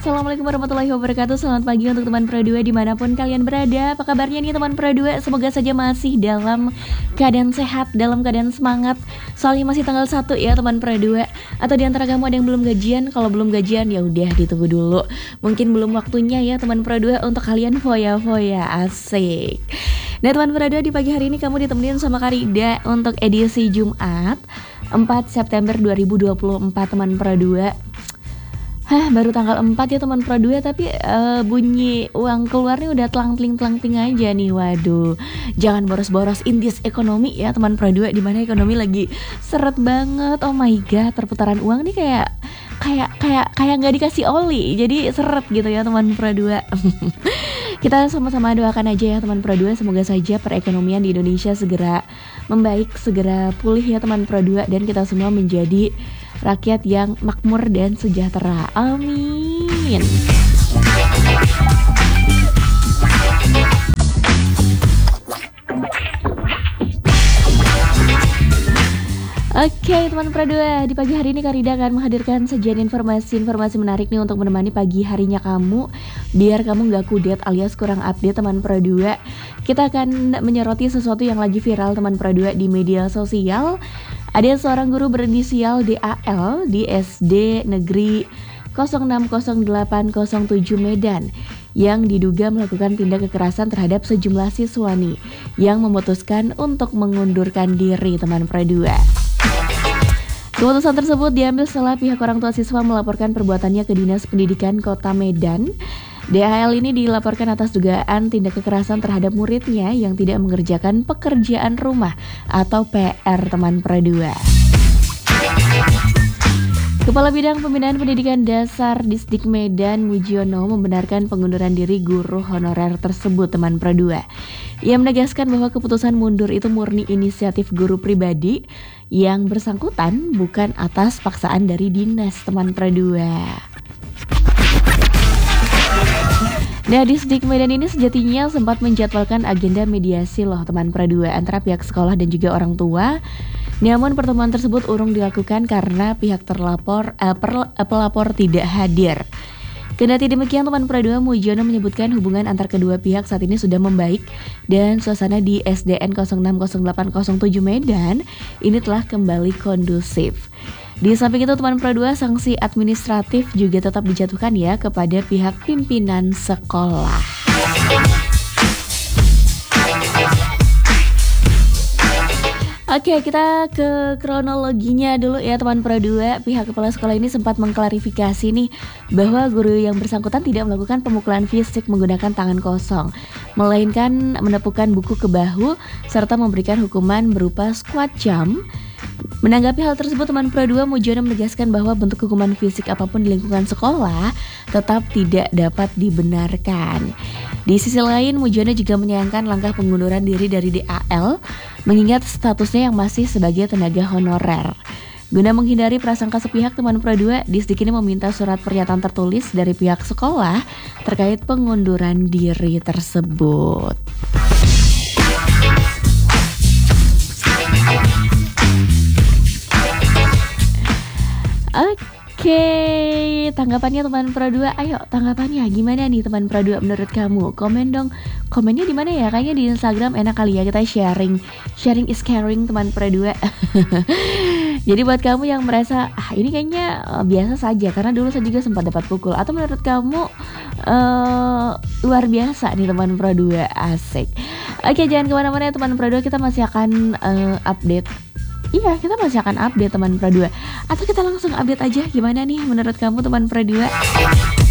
Assalamualaikum warahmatullahi wabarakatuh. Selamat pagi untuk teman Pro 2 dimanapun kalian berada. Apa kabarnya nih teman Pro 2? Semoga saja masih dalam keadaan sehat, dalam keadaan semangat. Soalnya masih tanggal 1 ya teman Pro 2. Atau diantara kamu ada yang belum gajian? Kalau belum gajian ya udah ditunggu dulu. Mungkin belum waktunya ya teman Pro 2 untuk kalian foya-foya. Asik. Nah teman Pro 2, di pagi hari ini kamu ditemenin sama Karida untuk edisi Jumat 4 September 2024 teman Pro 2. Baru tanggal 4 ya teman Pro 2, tapi bunyi uang keluarnya udah telang-teling aja nih. Waduh, jangan boros-boros in this ekonomi ya teman Pro 2, dimana ekonomi lagi seret banget. Oh my god, perputaran uang nih kayak nggak dikasih oli, jadi seret gitu ya teman Pro 2. Kita sama-sama doakan aja ya teman Pro 2, semoga saja perekonomian di Indonesia segera membaik, segera pulih ya teman Pro 2, dan kita semua menjadi rakyat yang makmur dan sejahtera. Amin. Oke teman Pro 2, di pagi hari ini Karida akan menghadirkan sajian informasi menarik nih untuk menemani pagi harinya kamu, biar kamu gak kudet alias kurang update teman Pro 2. Kita akan menyoroti sesuatu yang lagi viral teman Pro 2 di media sosial. Ada seorang guru berinisial DAL di SD Negeri 060807 Medan yang diduga melakukan tindak kekerasan terhadap sejumlah siswa nih, yang memutuskan untuk mengundurkan diri teman Pro 2. Keputusan tersebut diambil setelah pihak orang tua siswa melaporkan perbuatannya ke Dinas Pendidikan Kota Medan. DAL ini dilaporkan atas dugaan tindak kekerasan terhadap muridnya yang tidak mengerjakan pekerjaan rumah atau PR teman Pro 2. Kepala Bidang Pembinaan Pendidikan Dasar Disdik Medan Mujiono membenarkan pengunduran diri guru honorer tersebut teman Pro 2. Ia menegaskan bahwa keputusan mundur itu murni inisiatif guru pribadi yang bersangkutan, bukan atas paksaan dari dinas teman Pro 2. Nah, Disdik Medan ini sejatinya sempat menjadwalkan agenda mediasi loh teman Pro 2 antara pihak sekolah dan juga orang tua. Namun pertemuan tersebut urung dilakukan karena pihak pelapor tidak hadir. Kendati demikian teman Pro 2, Mujiono menyebutkan hubungan antar kedua pihak saat ini sudah membaik dan suasana di SDN 060807 Medan ini telah kembali kondusif. Di samping itu teman Pro 2, sanksi administratif juga tetap dijatuhkan ya kepada pihak pimpinan sekolah. Oke, kita ke kronologinya dulu ya teman Pro 2. Pihak kepala sekolah ini sempat mengklarifikasi nih bahwa guru yang bersangkutan tidak melakukan pemukulan fisik menggunakan tangan kosong, melainkan menepukkan buku ke bahu serta memberikan hukuman berupa squat jump. Menanggapi hal tersebut teman Pro 2, Mujiono menegaskan bahwa bentuk hukuman fisik apapun di lingkungan sekolah tetap tidak dapat dibenarkan. Di sisi lain, Mujiono juga menyayangkan langkah pengunduran diri dari DAL mengingat statusnya yang masih sebagai tenaga honorer. Guna menghindari prasangka sepihak teman Pro 2, Disdik ini meminta surat pernyataan tertulis dari pihak sekolah terkait pengunduran diri tersebut. Oke, tanggapannya teman Pro 2. Ayo tanggapannya gimana nih teman Pro 2 menurut kamu? Komen dong. Komennya di mana ya? Kayaknya di Instagram enak kali ya, kita sharing. Sharing is caring teman Pro 2. Jadi buat kamu yang merasa ini kayaknya biasa saja karena dulu saya juga sempat dapat pukul, atau menurut kamu luar biasa nih teman Pro 2, asik. Oke, jangan kemana-mana ya teman Pro 2, kita masih akan update. Iya, kita masih akan update teman Pro 2. Atau kita langsung update aja, gimana nih menurut kamu teman Pro 2?